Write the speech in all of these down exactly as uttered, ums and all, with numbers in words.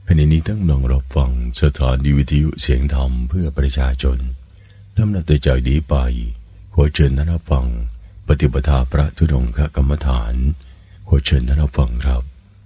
ขณะนี้ตั้งนองรับฟังสถานีวิทยุเสียงธรรมเพื่อประชาชนลำดับจากนี้ไปขอเชิญท่านรับฟังปฏิปทาพระธุดงคกรรมฐานขอเชิญท่านรับฟังครับ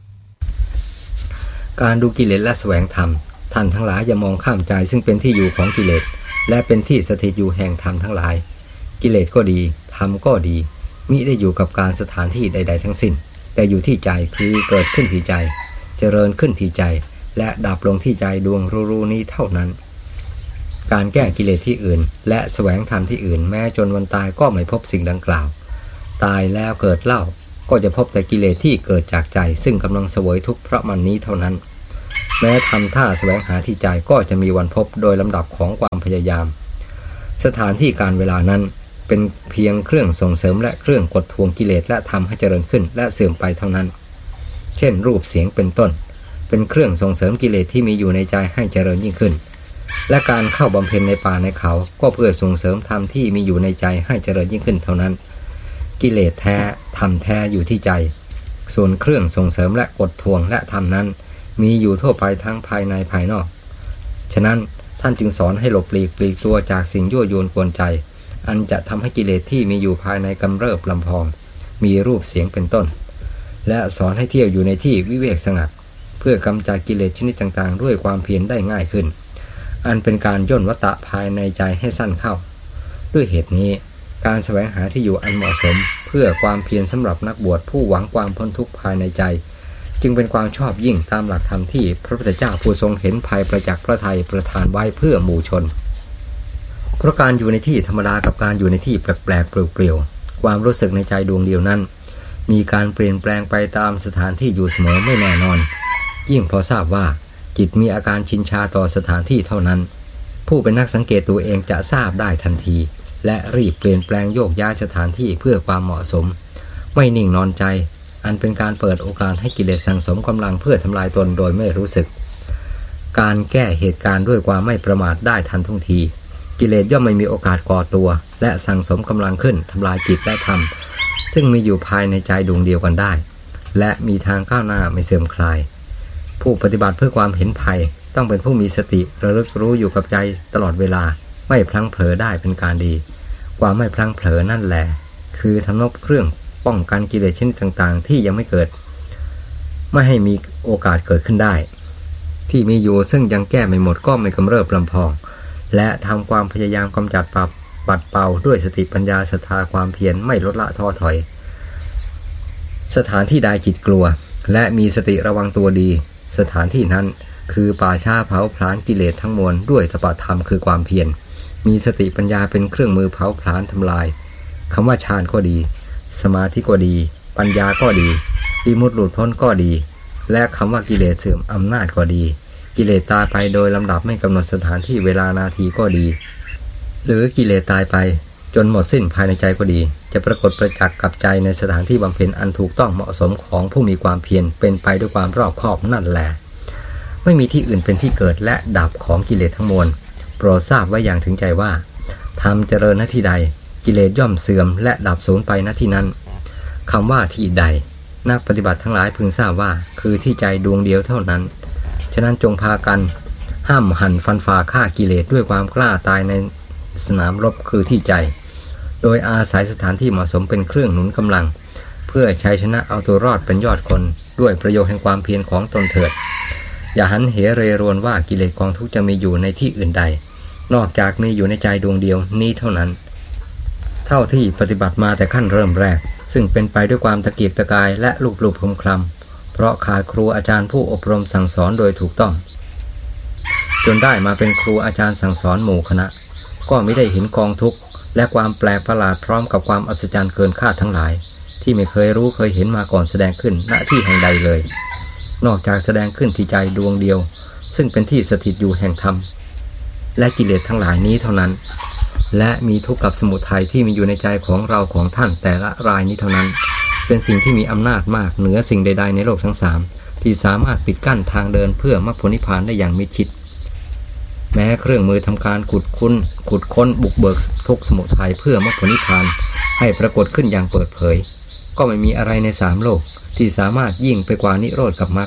การดูกิเลสและแสวงธรรมท่านทั้งหลายอย่ามองข้ามใจซึ่งเป็นที่อยู่ของกิเลสและเป็นที่สถิตอยู่แห่งธรรมทั้งหลายกิเลสก็ดีธรรมก็ดีมิได้อยู่กับการสถานที่ใดๆทั้งสิ้นแต่อยู่ที่ใจคือเกิดขึ้นที่ใจเจริญขึ้นที่ใจและดับลงที่ใจดวงรู้ๆนี้เท่านั้นการแก้กิเลสที่อื่นและแสวงธรรมที่อื่นแม้จนวันตายก็ไม่พบสิ่งดังกล่าวตายแล้วเกิดเล่าก็จะพบแต่กิเลสที่เกิดจากใจซึ่งกำลังเสวยทุกข์เพราะมันนี้เท่านั้นแม้ทำท่าแสวงหาที่ใจก็จะมีวันพบโดยลำดับของความพยายามสถานที่การเวลานั้นเป็นเพียงเครื่องส่งเสริมและเครื่องกดทวงกิเลสและทำให้เจริญขึ้นและเสื่อมไปเท่านั้นเช่นรูปเสียงเป็นต้นเป็นเครื่องส่งเสริมกิเลสที่มีอยู่ในใจให้เจริญยิ่งขึ้นและการเข้าบำเพ็ญในป่าในเขาก็เพื่อส่งเสริมธรรมที่มีอยู่ในใจให้เจริญยิ่งขึ้นเท่านั้นกิเลสแท้ธรรมแท้อยู่ที่ใจส่วนเครื่องส่งเสริมและกดทวงและธรรมนั้นมีอยู่ทั่วไปทั้งภายในภายนอกฉะนั้นท่านจึงสอนให้หลบหลีกปลีกตัวจากสิ่งยั่วยวนกวนใจอันจะทำให้กิเลสที่มีอยู่ภายในกำเริบลำพองมีรูปเสียงเป็นต้นและสอนให้เที่ยวอยู่ในที่วิเวกสงัดเพื่อกำจัดกิเลสชนิดต่างๆด้วยความเพียรได้ง่ายขึ้นอันเป็นการย่นวัฏฏะภายในใจให้สั้นเข้าด้วยเหตุนี้การแสวงหาที่อยู่อันเหมาะสมเพื่อความเพียรสำหรับนักบวชผู้หวังความพ้นทุกข์ภายในใจจึงเป็นความชอบยิ่งตามหลักธรรมที่พระพุทธเจ้าผู้ทรงเห็นภัยประจักษ์พระทัยประทานไว้เพื่อหมู่ชนเพราะการอยู่ในที่ธรรมดากับการอยู่ในที่แปลกๆเปลี่ยวๆความรู้สึกในใจดวงเดียวนั้นมีการเปลี่ยนแปลงไปตามสถานที่อยู่เสมอไม่แน่นอนยิ่งพอทราบว่าจิตมีอาการชินชาต่อสถานที่เท่านั้นผู้เป็นนักสังเกตตัวเองจะทราบได้ทันทีและรีบเปลี่ยนแปลงโยกย้ายสถานที่เพื่อความเหมาะสมไม่นิ่งนอนใจอันเป็นการเปิดโอกาสให้กิเลสสั่งสมกำลังเพื่อทำลายตนโดยไม่รู้สึกการแก้เหตุการณ์ด้วยความไม่ประมาทได้ทันท่วงทีกิเลสย่อมไม่มีโอกาสก่อตัวและสั่งสมกำลังขึ้นทำลายจิตและธรรมซึ่งมีอยู่ภายในใจดวงเดียวกันได้และมีทางก้าวหน้าไม่เสื่อมคลายผู้ปฏิบัติเพื่อความเห็นภัยต้องเป็นผู้มีสติระลึกรู้อยู่กับใจตลอดเวลาไม่พลั้งเผลอได้เป็นการดีความไม่พลั้งเผลอนั่นแหละคือทำนบเครื่องป้องกันกิเลสชนิดต่างๆที่ยังไม่เกิดไม่ให้มีโอกาสเกิดขึ้นได้ที่มีอยู่ซึ่งยังแก้ไม่หมดก็ไม่กำเริบลำพองและทำความพยายามกำจัดปรับปัดเป่าด้วยสติปัญญาศรัทธาความเพียรไม่ลดละท้อถอยสถานที่ใดจิตกลัวและมีสติระวังตัวดีสถานที่นั้นคือป่าช้าเผาผลาญกิเลสทั้งมวลด้วยตปะธรรมคือความเพียรมีสติปัญญาเป็นเครื่องมือเผาผลาญทำลายคำว่าฌานก็ดีสมาธิก็ดีปัญญาก็ดีวิมุตติหลุดพ้นก็ดีและคำว่ากิเลสเสื่อมอำนาจก็ดีกิเลสตายไปโดยลำดับไม่กำหนดสถานที่เวลานาทีก็ดีหรือกิเลสตายไปจนหมดสิ้นภายในใจก็ดีจะปรากฏประจักษ์กับใจในสถานที่บำเพ็ญอันถูกต้องเหมาะสมของผู้มีความเพียรเป็นไปด้วยความรอบคอบนั่นแหละไม่มีที่อื่นเป็นที่เกิดและดับของกิเลสทั้งมวลโปรดทราบไว้อย่างถึงใจว่าธรรมเจริญณที่ใดกิเลสย่อมเสื่อมและดับสูญไปณที่นั้นคำว่าที่ใดนักปฏิบัติทั้งหลายพึงทราบว่าคือที่ใจดวงเดียวเท่านั้นฉะนั้นจงพากันห้ามหันฟันฝ่าฆ่ากิเลสด้วยความกล้าตายในสนามรบคือที่ใจโดยอาศัยสถานที่เหมาะสมเป็นเครื่องหนุนกำลังเพื่อชัยชนะเอาตัวรอดเป็นยอดคนด้วยประโยชน์แห่งความเพียรของตนเถิดอย่าหันเหเรรวนว่ากิเลสกองทุกข์จะมีอยู่ในที่อื่นใดนอกจากมีอยู่ในใจดวงเดียวนี้เท่านั้นเท่าที่ปฏิบัติมาแต่ขั้นเริ่มแรกซึ่งเป็นไปด้วยความตะเกียกตะกายและลุกลุกคลุมคลำเพราะขาดครูอาจารย์ผู้อบรมสั่งสอนโดยถูกต้องจนได้มาเป็นครูอาจารย์สั่งสอนหมู่คณะก็ไม่ได้เห็นกองทุกข์และความแปลกประหลาดพร้อมกับความอัศจรรย์เกินคาดทั้งหลายที่ไม่เคยรู้เคยเห็นมาก่อนแสดงขึ้นณที่แห่งใดเลยนอกจากแสดงขึ้นที่ใจดวงเดียวซึ่งเป็นที่สถิตอยู่แห่งธรรมและกิเลสทั้งหลายนี้เท่านั้นและมีทุกข์กับสมุทัยที่มีอยู่ในใจของเราของท่านแต่ละรายนี้เท่านั้นเป็นสิ่งที่มีอำนาจมากเหนือสิ่งใดๆในโลกทั้งสามที่สามารถปิดกั้นทางเดินเพื่อมรรคผลนิพพานได้อย่างมิดชิดแม้เครื่องมือทำการขุดค้นขุดค้นบุกเบิกทุกสมุทัยเพื่อมรรคผลนิพพานให้ปรากฏขึ้นอย่างเปิดเผยก็ไม่มีอะไรในสามโลกที่สามารถยิ่งไปกว่านิโรธกับมรรค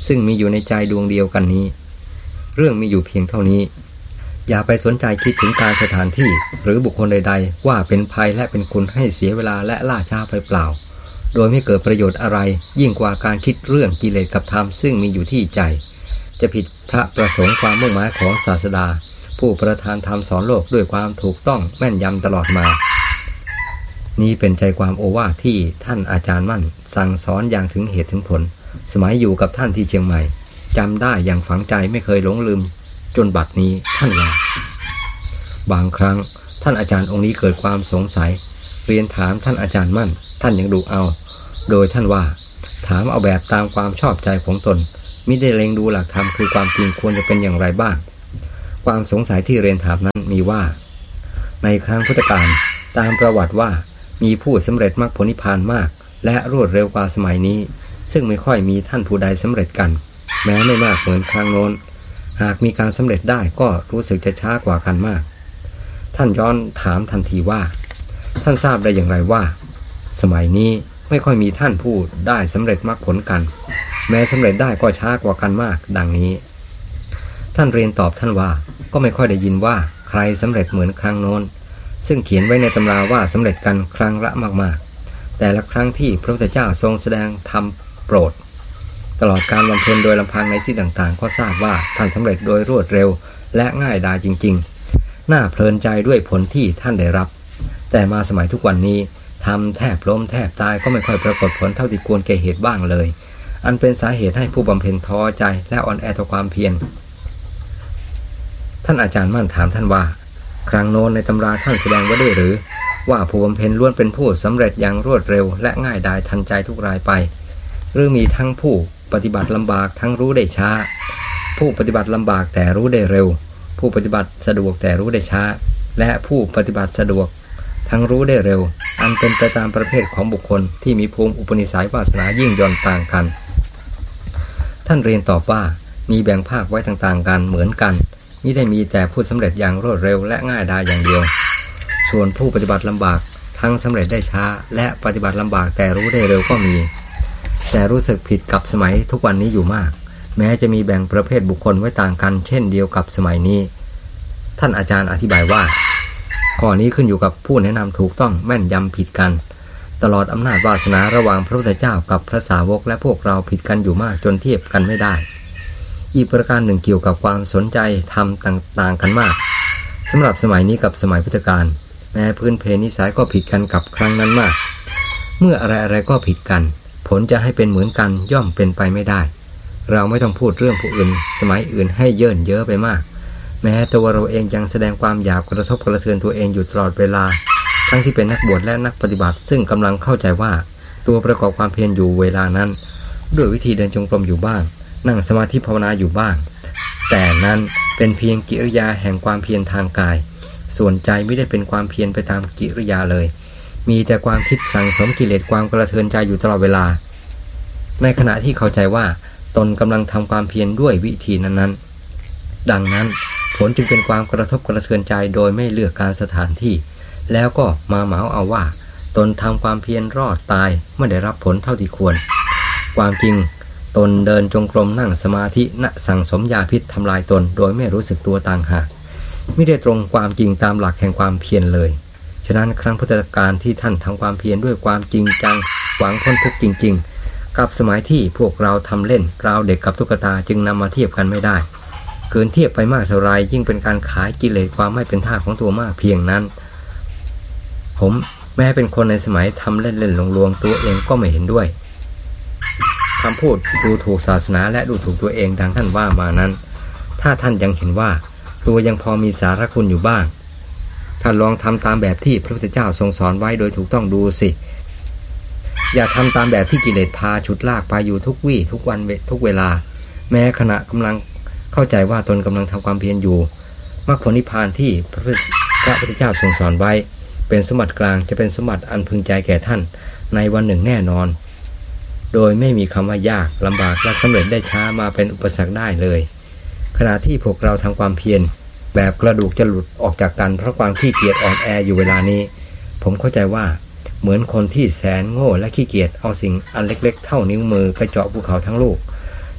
ซึ่งมีอยู่ในใจดวงเดียวกันนี้เรื่องมีอยู่เพียงเท่านี้อย่าไปสนใจคิดถึงการสถานที่หรือบุคคลใดๆว่าเป็นภัยและเป็นคุณให้เสียเวลาและล่าช้าไปเปล่าโดยไม่เกิดประโยชน์อะไรยิ่งกว่าการคิดเรื่องกิเลสกับธรรมซึ่งมีอยู่ที่ใจจะผิดพระประสงค์ความมุ่งหมายของศาสดาผู้ประทานธรรมสอนโลกด้วยความถูกต้องแม่นยำตลอดมานี้เป็นใจความโอวาทที่ท่านอาจารย์มั่นสั่งสอนอย่างถึงเหตุถึงผลสมัยอยู่กับท่านที่เชียงใหม่จำได้อย่างฝังใจไม่เคยหลงลืมจนบัดนี้ท่านว่าบางครั้งท่านอาจารย์องค์นี้เกิดความสงสัยเรียนถามท่านอาจารย์มั่นท่านยังดูเอาโดยท่านว่าถามเอาแบบตามความชอบใจของตนมิได้เล็งดูหลักธรรมคือความจริงควรจะเป็นอย่างไรบ้างความสงสัยที่เรียนถามนั้นมีว่าในครั้งพุทธกาลตามประวัติว่ามีผู้สำเร็จมรรคผลนิพพานมากและรวดเร็วกว่าสมัยนี้ซึ่งไม่ค่อยมีท่านผู้ใดสำเร็จกันแม้ไม่มากเหมือนครั้งโน้นหากมีการสำเร็จได้ก็รู้สึกจะช้ากว่ากันมากท่านย้อนถามทันทีว่าท่านทราบได้อย่างไรว่าสมัยนี้ไม่ค่อยมีท่านผู้ได้สำเร็จมรรคผลกันแม้สำเร็จได้ก็ช้ากว่ากันมากดังนี้ท่านเรียนตอบท่านว่าก็ไม่ค่อยได้ยินว่าใครสำเร็จเหมือนครั้งโน้นซึ่งเขียนไว้ในตำราว่าสำเร็จกันครั้งละมากๆแต่ละครั้งที่พระพุทธเจ้าทรงแสดงธรรมโปรดตลอดการบำเพ็ญโดยลำพังในที่ต่างๆก็ทราบว่าท่านสำเร็จโดยรวดเร็วและง่ายดายจริงๆน่าเพลินใจด้วยผลที่ท่านได้รับแต่มาสมัยทุกวันนี้ทำแทบล้มแทบตายก็ไม่ค่อยปรากฏผลเท่าที่ควรแก่เหตุบ้างเลยอันเป็นสาเหตุให้ผู้บำเพ็ญท้อใจและอ่อนแอต่อความเพียรท่านอาจารย์มั่นถามท่านว่าครั้งโน้นในตำราท่านแสดงไว้ด้วยหรือว่าผู้บำเพ็ญล้วนเป็นผู้สำเร็จอย่างรวดเร็วและง่ายดายทันใจทุกรายไปหรือมีทั้งผู้ปฏิบัติลำบากทั้งรู้ได้ช้าผู้ปฏิบัติลำบากแต่รู้ได้เร็วผู้ปฏิบัติสะดวกแต่รู้ได้ช้าและผู้ปฏิบัติสะดวกทั้งรู้ได้เร็วอันเป็นไปตามประเภทของบุคคลที่มีภูมิอุปนิสัยวาสนายิ่งย่อนต่างกันท่านเรียนตอบว่ามีแบ่งภาคไว้ต่างๆกันเหมือนกันมิได้มีแต่ผู้สำเร็จอย่างรวดเร็วและง่ายดายอย่างเดียวส่วนผู้ปฏิบัติลำบากทั้งสำเร็จได้ช้าและปฏิบัติลำบากแต่รู้ได้เร็วก็มีแต่รู้สึกผิดกับสมัยทุกวันนี้อยู่มากแม้จะมีแบ่งประเภทบุคคลไว้ต่างกันเช่นเดียวกับสมัยนี้ท่านอาจารย์อธิบายว่าข้อนี้ขึ้นอยู่กับผู้แนะนำถูกต้องแม่นยำผิดกันตลอดอำนาจวาสนาระหว่างพระพุทธเจ้ากับพระสาวกและพวกเราผิดกันอยู่มากจนเทียบกันไม่ได้อีกประการหนึ่งเกี่ยวกับความสนใจธรรมต่างๆกันมากสำหรับสมัยนี้กับสมัยพุทธกาลแม้พื้นเพนิสัยก็ผิดกันกับครั้งนั้นมากเมื่ออะไรๆก็ผิดกันผลจะให้เป็นเหมือนกันย่อมเป็นไปไม่ได้เราไม่ต้องพูดเรื่องผู้อื่นสมัยอื่นให้เยินเยอะไปมากแม้ตัวเราเองยังแสดงความหยาบกระทบกระเทือนตัวเองอยู่ตลอดเวลาทั้งที่เป็นนักบวชและนักปฏิบัติซึ่งกำลังเข้าใจว่าตัวประกอบความเพียรอยู่เวลานั้นด้วยวิธีเดินจงกรมอยู่บ้างนั่งสมาธิภาวนาอยู่บ้างแต่นั้นเป็นเพียงกิริยาแห่งความเพียรทางกายส่วนใจไม่ได้เป็นความเพียรไปตามกิริยาเลยมีแต่ความคิดสั่งสมกิเลสความกระเทือนใจอยู่ตลอดเวลาในขณะที่เข้าใจว่าตนกำลังทำความเพียรด้วยวิธีนั้นๆดังนั้นผลจึงเป็นความกระทบกระเทือนใจโดยไม่เลือกการสถานที่แล้วก็มาเหมาเอาว่าตนทำความเพียรรอดตายไม่ได้รับผลเท่าที่ควรความจริงตนเดินจงกรมนั่งสมาธิณสั่งสมยาพิษทำลายตนโดยไม่รู้สึกตัวต่างหากไม่ได้ตรงความจริงตามหลักแห่งความเพียรเลยฉะนั้นครั้งพุทธกาลที่ท่านทำความเพียรด้วยความจริงจังหวังพ้นทุกข์จริงๆกับสมัยที่พวกเราทำเล่นราวเด็กกับตุ๊กตาจึงนำมาเทียบกันไม่ได้เกินเทียบไปมากเท่าไรยิ่งเป็นการขายกิเลสความไม่เป็นท่าของตัวมากเพียงนั้นผมแม้เป็นคนในสมัยทำเล่นๆลวงๆตัวเองก็ไม่เห็นด้วยคำพูดดูถูกศาสนาและดูถูกตัวเองดังท่านว่ามานั้นถ้าท่านยังเห็นว่าตัวยังพอมีสาระคุณอยู่บ้างท่านลองทำตามแบบที่พระพุทธเจ้าทรงสอนไว้โดยถูกต้องดูสิอย่าทำตามแบบที่กิเลสพาฉุดลากไปอยู่ทุกวี่ทุกวันทุกเวลาแม้ขณะกำลังเข้าใจว่าตนกำลังทำความเพียรอยู่มรรคผลนิพพานที่พระพุทธเจ้าทรงสอนไว้เป็นสมบัติกลางจะเป็นสมบัติอันพึงใจแก่ท่านในวันหนึ่งแน่นอนโดยไม่มีคำว่ายากลำบากและสำเร็จได้ช้ามาเป็นอุปสรรคได้เลยขณะที่พวกเราทำความเพียรแบบกระดูกจะหลุดออกจากกันเพราะความขี้เกียจอ่อนแออยู่เวลานี้ผมเข้าใจว่าเหมือนคนที่แสนโง่และขี้เกียจเอาสิ่งอันเล็กๆเท่านิ้วมือไปเจาะภูเขาทั้งลูก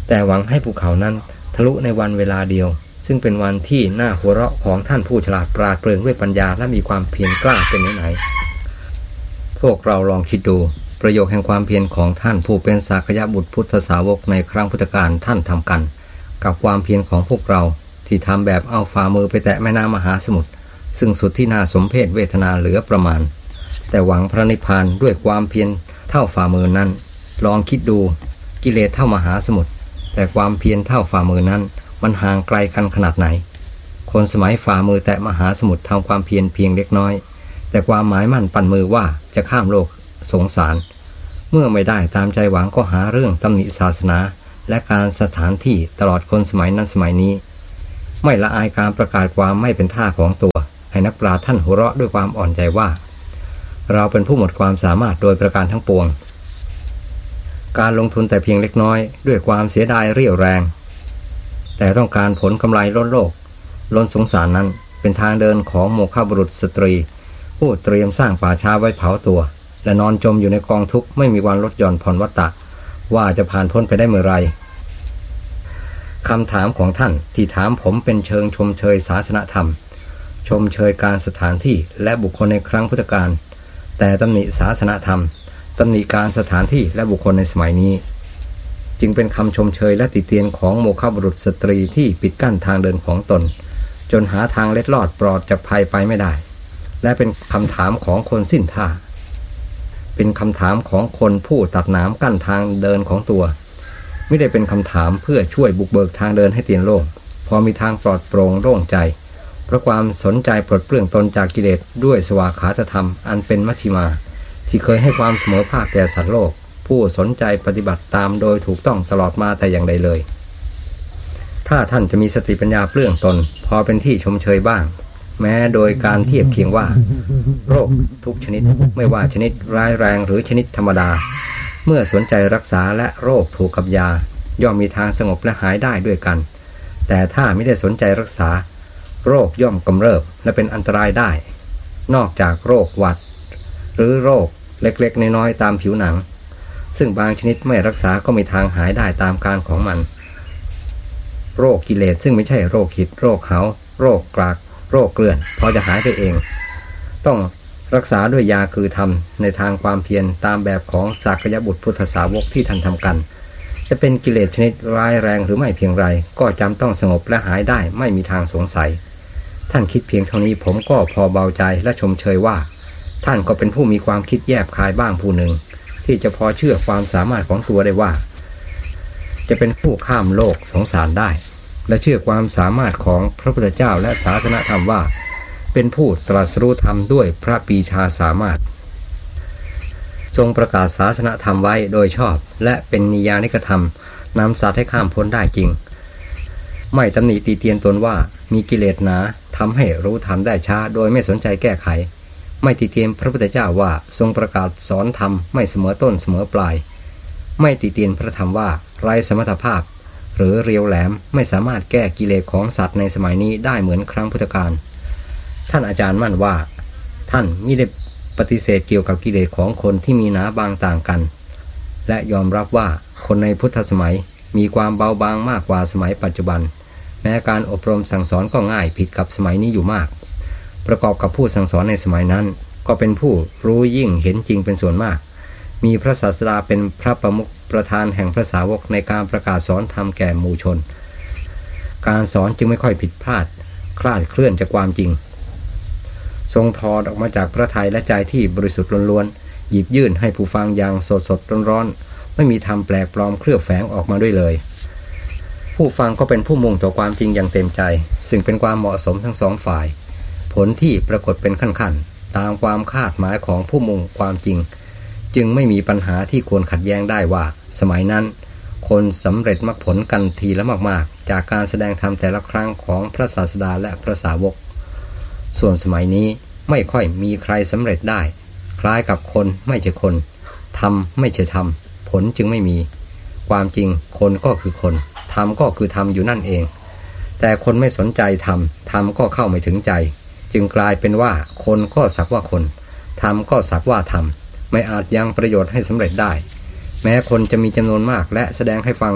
แต่หวังให้ภูเขานั้นทะลุในวันเวลาเดียวซึ่งเป็นวันที่น่าหัวเราะของท่านผู้ฉลาดปราดเปรื่องด้วยปัญญาและมีความเพียรกล้าเป็นไหนๆพวกเราลองคิดดูประโยชน์แห่งความเพียรของท่านผู้เป็นสากยบุตรพุทธสาวกในครั้งพุทธกาลท่านทำกันกับความเพียรของพวกเราที่ทำแบบเอาฝ่ามือไปแตะแม่น้ำมหาสมุทรซึ่งสุดที่น่าสมเพชเวทนาเหลือประมาณแต่หวังพระนิพพานด้วยความเพียรเท่าฝ่ามือนั้นลองคิดดูกิเลสเท่ามหาสมุทรแต่ความเพียรเท่าฝ่ามือนั้นมันห่างไกลกันขนาดไหนคนสมัยฝ่ามือแตะมหาสมุทรทำความเพียรเพียงเล็กน้อยแต่ความหมายมั่นปั่นมือว่าจะข้ามโลกสงสารเมื่อไม่ได้ตามใจหวังก็หาเรื่องตำหนิศาสนาและการสถานที่ตลอดคนสมัยนั้นสมัยนี้ไม่ละอายการประกาศความไม่เป็นท่าของตัวให้นักปราชญ์ท่านหัวเราะด้วยความอ่อนใจว่าเราเป็นผู้หมดความสามารถโดยประการทั้งปวงการลงทุนแต่เพียงเล็กน้อยด้วยความเสียดายเรี่ยวแรงแต่ต้องการผลกำไรล้นโลกล้นสงสารนั้นเป็นทางเดินของโมฆะบุรุษสตรีผู้เตรียมสร้างป่าช้าไว้เผาตัวและนอนจมอยู่ในกองทุกข์ไม่มีวันลดหย่อนผ่อนวัฏฏะว่าจะผ่านพ้นไปได้เมื่อไรคำถามของท่านที่ถามผมเป็นเชิงชมเชยศาสนธรรมชมเชยการสถานที่และบุคคลในครั้งพุทธกาลแต่ตำหนิศาสนธรรมตำหนิการสถานที่และบุคคลในสมัยนี้จึงเป็นคำชมเชยและติเตียนของโมฆะบุรุษสตรีที่ปิดกั้นทางเดินของตนจนหาทางเล็ดลอดปลอดจากภัยไปไม่ได้และเป็นคำถามของคนสิ้นท่าเป็นคำถามของคนผู้ตัดหนามกั้นทางเดินของตัวไม่ได้เป็นคำถามเพื่อช่วยบุกเบิกทางเดินให้เตียนโล่งพอมีทางปลอดโปร่งโล่งใจเพราะความสนใจปลดเปลื้องตนจากกิเลสด้วยสวากขาตธรรมอันเป็นมัชฌิมาที่เคยให้ความเสมอภาคแก่สัตว์โลกผู้สนใจปฏิบัติตามโดยถูกต้องตลอดมาแต่อย่างใดเลยถ้าท่านจะมีสติปัญญาเปลื้องตนพอเป็นที่ชมเชยบ้างแม้โดยการเทียบเคียงว่าโรคทุกชนิดไม่ว่าชนิดร้ายแรงหรือชนิดธรรมดาเมื่อสนใจรักษาและโรคถูกกับยาย่อมมีทางสงบและหายได้ด้วยกันแต่ถ้าไม่ได้สนใจรักษาโรคย่อมกำเริบและเป็นอันตรายได้นอกจากโรคหวัดหรือโรคเล็กๆน้อยๆตามผิวหนังซึ่งบางชนิดไม่รักษาก็มีทางหายได้ตามการของมันโรคกิเลสซึ่งไม่ใช่โรคหิดโรคเหาโรคกรากโรคเกลื่อนพอจะหายไปเองต้องรักษาด้วยยาคือธรรมในทางความเพียรตามแบบของสากยบุตรพุทธสาวกที่ท่านทำกันจะเป็นกิเลสชนิดร้ายแรงหรือไม่เพียงไรก็จำต้องสงบและหายได้ไม่มีทางสงสัยท่านคิดเพียงเท่านี้ผมก็พอเบาใจและชมเชยว่าท่านก็เป็นผู้มีความคิดแยบคายบ้างผู้หนึ่งที่จะพอเชื่อความสามารถของตัวได้ว่าจะเป็นผู้ข้ามโลกสงสารได้และเชื่อความสามารถของพระพุทธเจ้าและศาสนธรรมว่าเป็นผู้ตรัสรู้ธรรมด้วยพระปรีชาสามารถทรงประกาศศาสนธรรมไว้โดยชอบและเป็นนิยานิกธรรมนำสัตว์ให้ข้ามพ้นได้จริงไม่ตำหนิตีเตียนตนว่ามีกิเลสหนาทำให้รู้ธรรมได้ช้าโดยไม่สนใจแก้ไขไม่ติเตียนพระพุทธเจ้าว่าทรงประกาศสอนธรรมไม่เสมอต้นเสมอปลายไม่ติเตียนพระธรรมว่าไร้สมรรถภาพหรือเรียวแหลมไม่สามารถแก้กิเลสของสัตว์ในสมัยนี้ได้เหมือนครั้งพุทธกาลท่านอาจารย์มั่นว่าท่านมิได้ปฏิเสธเกี่ยวกับกิเลสของคนที่มีหนาบางต่างกันและยอมรับว่าคนในพุทธสมัยมีความเบาบางมากกว่าสมัยปัจจุบันแม้การอบรมสั่งสอนก็ง่ายผิดกับสมัยนี้อยู่มากประกอบกับผู้สั่งสอนในสมัยนั้นก็เป็นผู้รู้ยิ่งเห็นจริงเป็นส่วนมากมีพระศาสดาเป็นพระประมุขประธานแห่งพระสาวกในการประกาศสอนธรรมแก่หมู่ชนการสอนจึงไม่ค่อยผิดพลาดคลาดเคลื่อนจากความจริงทรงถอดออกมาจากพระทัยและใจที่บริสุทธิ์ล้วนๆหยิบยื่นให้ผู้ฟังอย่างสดๆร้อนๆไม่มีธรรมแปลกปลอมเคลือบแฝงออกมาด้วยเลยผู้ฟังก็เป็นผู้มุ่งต่อความจริงอย่างเต็มใจซึ่งเป็นความเหมาะสมทั้งสองฝ่ายผลที่ปรากฏเป็นขั้นๆตามความคาดหมายของผู้มุ่งความจริงจึงไม่มีปัญหาที่ควรขัดแย้งได้ว่าสมัยนั้นคนสำเร็จมรรคผลกันทีละมากๆจากการแสดงธรรมแต่ละครั้งของพระศาสดาและพระสาวกส่วนสมัยนี้ไม่ค่อยมีใครสำเร็จได้คล้ายกับคนไม่ใช่คนธรรมไม่ใช่ธรรมผลจึงไม่มีความจริงคนก็คือคนธรรมก็คือธรรมอยู่นั่นเองแต่คนไม่สนใจธรรมธรรมก็เข้าไม่ถึงใจจึงกลายเป็นว่าคนก็สักว่าคนธรรมก็สักว่าธรรมไม่อาจยังประโยชน์ให้สำเร็จได้แม้คนจะมีจำนวนมากและแสดงให้ฟังทั้ง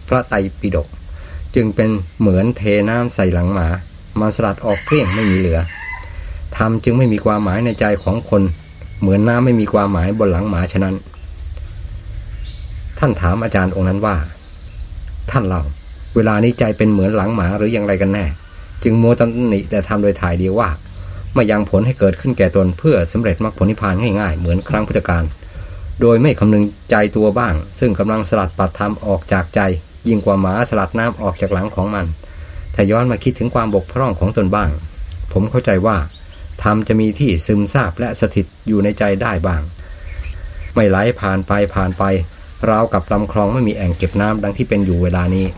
พระไตรปิฎกจึงเป็นเหมือนเทน้ำใส่หลังหมามาสลัดออกเกลี้ยงไม่มีเหลือธรรมจึงไม่มีความหมายในใจของคนเหมือนน้ำไม่มีความหมายบนหลังหมาฉะนั้นท่านถามอาจารย์องค์นั้นว่าท่านเล่าเวลานี้ใจเป็นเหมือนหลังหมาหรืออย่างไรกันแน่จึงมัวตำหนิแต่ทำโดยถ่ายเดียวว่าไม่ยังผลให้เกิดขึ้นแก่ตนเพื่อสำเร็จมรรคผลนิพพานง่ายๆเหมือนครั้งพุทธกาลโดยไม่คำนึงใจตัวบ้างซึ่งกำลังสลัดปัดธรรมออกจากใจยิ่งกว่าหมาสลัดน้ำออกจากหลังของมันถ้าย้อนมาคิดถึงความบกพร่องของตนบ้างผมเข้าใจว่าธรรมจะมีที่ซึมซาบและสถิตอยู่ในใจได้บ้างไม่ไหลผ่านไปผ่านไปราวกับลำคลองไม่มีแอ่งเก็บน้ำดังที่เป็นอยู่เวลานี้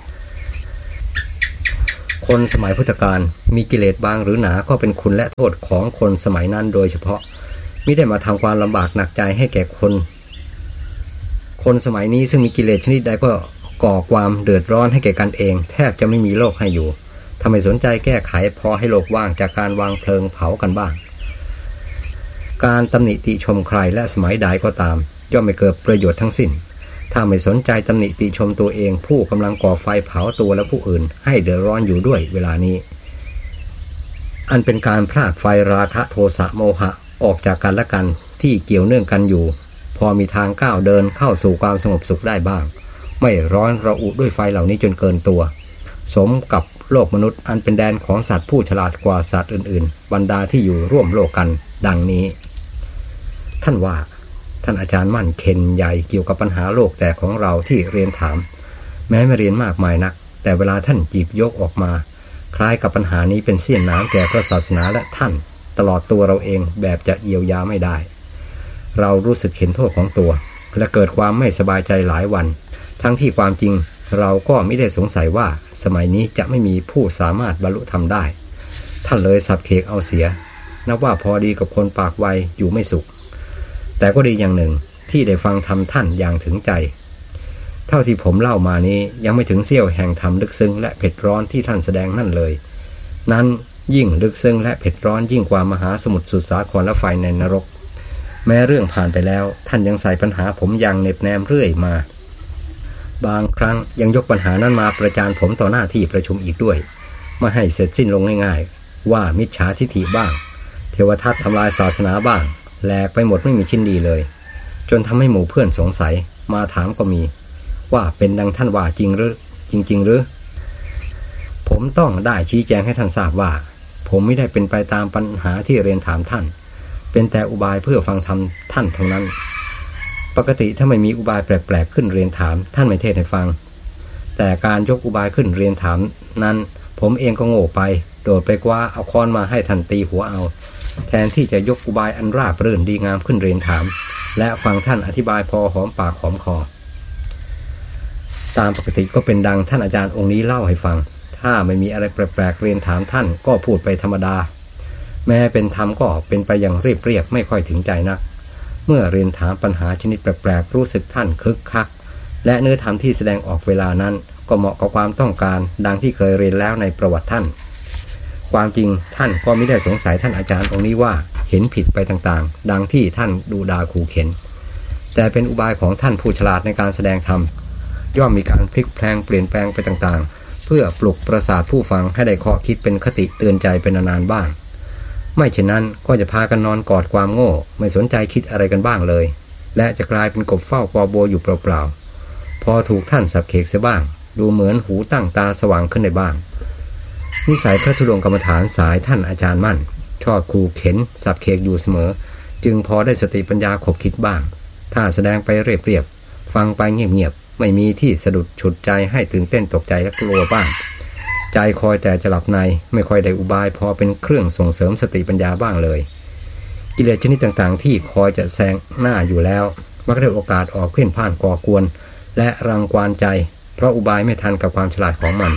คนสมัยพุทธกาลมีกิเลสบางหรือหนาก็เป็นคุณและโทษของคนสมัยนั้นโดยเฉพาะมิได้มาทำความลำบากหนักใจให้แก่คนคนสมัยนี้ซึ่งมีกิเลสชนิดใดก็ก่อความเดือดร้อนให้แก่กันเองแทบจะไม่มีโลกให้อยู่ทำไมสนใจแก้ไขพอให้โลกว่างจากการวางเพลิงเผากันบ้างการตำหนิติชมใครและสมัยใดก็ตามย่อมไม่เกิดประโยชน์ทั้งสิ้นถ้าไม่สนใจตำหนิติชมตัวเองผู้กำลังก่อไฟเผาตัวและผู้อื่นให้เดือดร้อนอยู่ด้วยเวลานี้อันเป็นการพรากไฟราคะโทสะโมหะออกจากกันและกันที่เกี่ยวเนื่องกันอยู่พอมีทางก้าวเดินเข้าสู่ความสงบสุขได้บ้างไม่ร้อนระอุด้วยไฟเหล่านี้จนเกินตัวสมกับโลกมนุษย์อันเป็นแดนของสัตว์ผู้ฉลาดกว่าสัตว์อื่นๆบรรดาที่อยู่ร่วมโลกกันดังนี้ท่านว่าท่านอาจารย์มั่นเข็นใหญ่เกี่ยวกับปัญหาโลกแต่ของเราที่เรียนถามแม้ไม่เรียนมากมายนักแต่เวลาท่านจีบยกออกมาคล้ายกับปัญหานี้เป็นเสี้ยนน้ำแก่พระศาสนาและท่านตลอดตัวเราเองแบบจะเยียวยาไม่ได้เรารู้สึกเห็นโทษของตัวและเกิดความไม่สบายใจหลายวันทั้งที่ความจริงเราก็ไม่ได้สงสัยว่าสมัยนี้จะไม่มีผู้สามารถบรรลุธรรมได้ท่านเลยสับเขกเอาเสียนับว่าพอดีกับคนปากไวอยู่ไม่สุขแต่ก็ดีอย่างหนึ่งที่ได้ฟังธรรมท่านอย่างถึงใจเท่าที่ผมเล่ามานี้ยังไม่ถึงเสี้ยวแห่งธรรมลึกซึ้งและเผ็ดร้อนที่ท่านแสดงนั่นเลยนั้นยิ่งลึกซึ้งและเผ็ดร้อนยิ่งกว่ามหาสมุทรสุดสาครและไฟในนรกแม้เรื่องผ่านไปแล้วท่านยังใส่ปัญหาผมอย่างเหน็บแนมเรื่อยมาบางครั้งยังยกปัญหานั้นมาประจานผมต่อหน้าที่ประชุมอีกด้วยไม่ให้เสร็จสิ้นลงง่ายๆว่ามิจฉาทิฏฐิบ้างเทวทัตทำลายศาสนาบ้างแหลกไปหมดไม่มีชิ้นดีเลยจนทำให้หมู่เพื่อนสงสัยมาถามก็มีว่าเป็นดังท่านว่าจริงหรือจริงๆหรือผมต้องได้ชี้แจงให้ท่านทราบว่าผมไม่ได้เป็นไปตามปัญหาที่เรียนถามท่านเป็นแต่อุบายเพื่อฟังธรรมท่านเท่านั้นปกติถ้าไม่มีอุบายแปลกๆขึ้นเรียนถามท่านไม่เทศให้ฟังแต่การยกอุบายขึ้นเรียนถามนั้นผมเองก็โง่ไปโดดไปคว้าเอาค้อนมาให้ท่านตีหัวเอาแทนที่จะยกอุบายอันราบรื่นดีงามขึ้นเรียนถามและฟังท่านอธิบายพอหอมปากหอมคอตามปกติก็เป็นดังท่านอาจารย์องค์นี้เล่าให้ฟังถ้าไม่มีอะไรแปลกๆเรียนถามท่านก็พูดไปธรรมดาแม้เป็นธรรมก็เป็นไปอย่างเรียบๆไม่ค่อยถึงใจนักเมื่อเรียนถามปัญหาชนิดแปลกๆรู้สึกท่านคึกคักและเนื้อธรรมที่แสดงออกเวลานั้นก็เหมาะกับความต้องการดังที่เคยเรียนแล้วในประวัติท่านความจริงท่านก็ไม่ได้สงสัยท่านอาจารย์องค์นี้ว่าเห็นผิดไปต่างๆดังที่ท่านดูดาขู่เข็นแต่เป็นอุบายของท่านผู้ฉลาดในการแสดงธรรมย่อมมีการพลิกแพลงเปลี่ยนแปลงไปต่างๆเพื่อปลุกประสาทผู้ฟังให้ได้ข้อคิดเป็นคติเตือนใจเป็นนานๆบ้างไม่เช่นนั้นก็จะพากันนอนกอดความโง่ไม่สนใจคิดอะไรกันบ้างเลยและจะกลายเป็นกบเฝ้ากอโบอยู่เปล่าๆพอถูกท่านสับเขกเสียบ้างดูเหมือนหูตั้งตาสว่างขึ้นได้บ้างนิสัยพระธุดงค์กรรมฐานสายท่านอาจารย์มั่นชอบขู่เข็นสับเขกอยู่เสมอจึงพอได้สติปัญญาขบคิดบ้างถ้าแสดงไปเรียบๆฟังไปเงียบๆไม่มีที่สะดุดฉุดใจให้ตื่นเต้นตกใจและกลัวบ้างใจคอยแต่จะหลับในไม่ค่อยได้อุบายพอเป็นเครื่องส่งเสริมสติปัญญาบ้างเลยกิเลสชนิดต่างๆที่คอยจะแซงหน้าอยู่แล้วมักได้โอกาสออกเพ่นพ่านก่อกวนและรังควานใจเพราะอุบายไม่ทันกับความฉลาดของมัน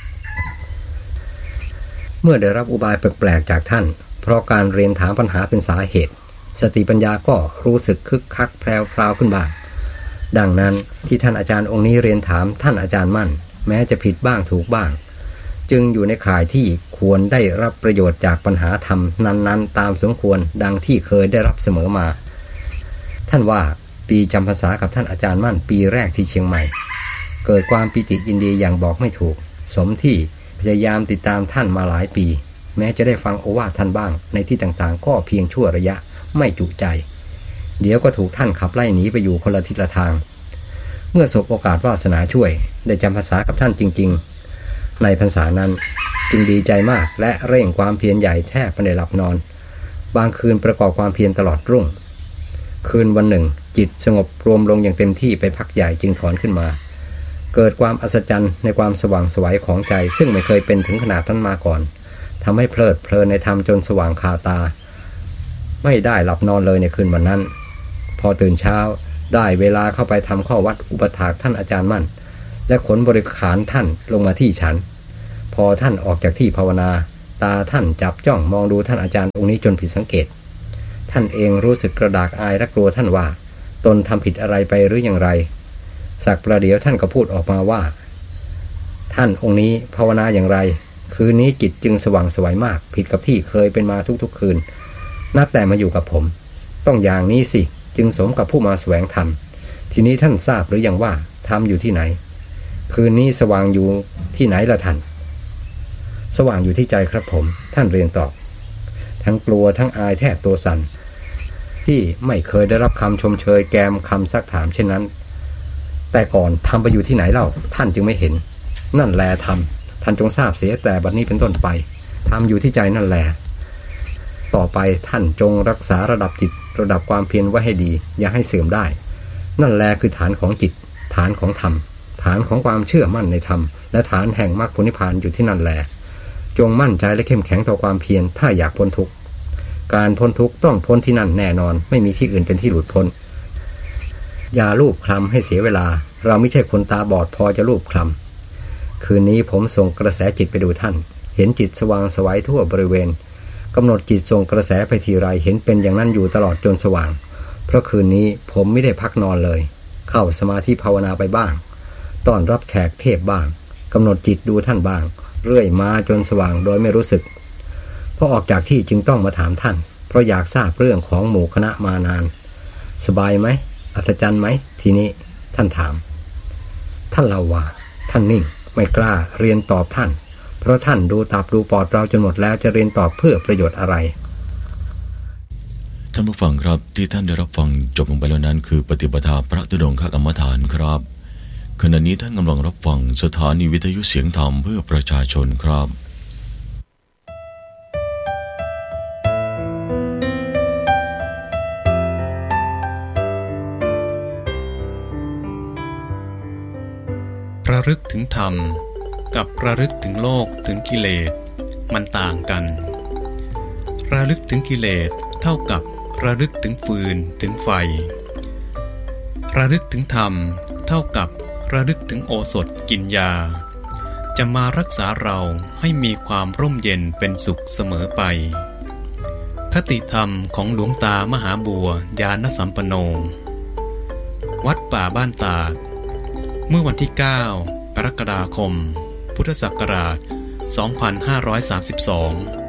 เมื่อได้รับอุบายแปลกๆจากท่านเพราะการเรียนถามปัญหาเป็นสาเหตุสติปัญญาก็รู้สึกคึกคักแพรวๆขึ้นบ้างดังนั้นที่ท่านอาจารย์องค์นี้เรียนถามท่านอาจารย์มั่นแม้จะผิดบ้างถูกบ้างจึงอยู่ในข่ายที่ควรได้รับประโยชน์จากปัญหาธรรมนั้นๆตามสมควรดังที่เคยได้รับเสมอมาท่านว่าปีจำพรรษากับท่านอาจารย์มั่นปีแรกที่เชียงใหม่เกิดความปิติยินดีอย่างบอกไม่ถูกสมที่พยายามติดตามท่านมาหลายปีแม้จะได้ฟังโอวาทท่านบ้างในที่ต่างๆก็เพียงชั่วระยะไม่จุใจเดี๋ยวก็ถูกท่านขับไล่หนีไปอยู่คนละทิศละทางเมื่อสบโอกาสวาสนาช่วยได้จำภาษากับท่านจริงๆในพรรษานั้นจึงดีใจมากและเร่งความเพียรใหญ่แทบไม่ได้หลับนอนบางคืนประกอบความเพียรตลอดรุ่งคืนวันหนึ่งจิตสงบรวมลงอย่างเต็มที่ไปพักใหญ่จึงถอนขึ้นมาเกิดความอัศจรรย์ในความสว่างไสวของใจซึ่งไม่เคยเป็นถึงขนาดนั้นมาก่อนทำให้เพลิดเพลินในธรรมจนสว่างคาตาไม่ได้หลับนอนเลยในคืนวันนั้นพอตื่นเช้าได้เวลาเข้าไปทำข้อวัดอุปถากท่านอาจารย์มั่นและขนบริขารท่านลงมาที่ฉันพอท่านออกจากที่ภาวนาตาท่านจับจ้องมองดูท่านอาจารย์องค์นี้จนผิดสังเกตท่านเองรู้สึกกระดากอายและกลัวท่านว่าตนทำผิดอะไรไปหรืออย่างไรสักประเดี๋ยวท่านก็พูดออกมาว่าท่านองค์นี้ภาวนาอย่างไรคืนนี้จิตจึงสว่างไสวมากผิดกับที่เคยเป็นมาทุกๆคืนนับแต่มาอยู่กับผมต้องอย่างนี้สิจึงสมกับผู้มาแสวงธรรมทีนี้ท่านทราบหรือยังว่าธรรมอยู่ที่ไหนคืนนี้สว่างอยู่ที่ไหนล่ะท่านสว่างอยู่ที่ใจครับผมท่านเรียนตอบทั้งกลัวทั้งอายแทบตัวสั่นที่ไม่เคยได้รับคำชมเชยแกมคำซักถามเช่นนั้นแต่ก่อนทำไปอยู่ที่ไหนเล่าท่านจึงไม่เห็นนั่นแลธรรมท่านจงทราบเสียแต่บัดนี้เป็นต้นไปทำอยู่ที่ใจนั่นแลต่อไปท่านจงรักษาระดับจิตระดับความเพียรไว้ให้ดีอย่าให้เสื่อมได้นั่นแลคือฐานของจิตฐานของธรรมฐานของความเชื่อมั่นในธรรมและฐานแห่งมรรคผลนิพพานอยู่ที่นั่นแลจงมั่นใจและเข้มแข็งต่อความเพียรถ้าอยากพ้นทุกข์การพ้นทุกข์ต้องพ้นที่นั่นแน่นอนไม่มีที่อื่นเป็นที่หลุดพ้นอย่าลูบคลำให้เสียเวลาเราไม่ใช่คนตาบอดพอจะลูบคลำคืนนี้ผมส่งกระแสจิตไปดูท่านเห็นจิตสว่างไสวทั่วบริเวณกำหนดจิตส่งกระแสไปทีไรเห็นเป็นอย่างนั้นอยู่ตลอดจนสว่างเพราะคืนนี้ผมไม่ได้พักนอนเลยเข้าสมาธิภาวนาไปบ้างต้อนรับแขกเทพบ้างกำหนดจิตดูท่านบ้างเรื่อยมาจนสว่างโดยไม่รู้สึกพอออกจากที่จึงต้องมาถามท่านเพราะอยากทราบเรื่องของหมู่คณะมานานสบายไหมอัศจรรย์ไหมทีนี้ท่านถามท่านเล่าว่าท่านนิ่งไม่กล้าเรียนตอบท่านเพราะท่านดูตับดูปอดเราจนหมดแล้วจะเรียนตอบเพื่อประโยชน์อะไรท่านผู้ฟังครับที่ท่านได้รับฟังจบลงไปแล้วนั้นคือปฏิปทาพระธุดงคกรรมฐานครับขณะนี้ท่านกำลังรับฟังสถานีวิทยุเสียงธรรมเพื่อประชาชนครับระลึกถึงธรรมกับระลึกถึงโลกถึงกิเลสมันต่างกันระลึกถึงกิเลสเท่ากับระลึกถึงฟืนถึงไฟระลึกถึงธรรมเท่ากับระลึกถึงโอสถกินยาจะมารักษาเราให้มีความร่มเย็นเป็นสุขเสมอไปคติธรรมของหลวงตามหาบัวญาณสัมปันโนวัดป่าบ้านตาดเมื่อวันที่เก้ากรกฎาคมพุทธศักราชสองพันห้าร้อยสามสิบสอง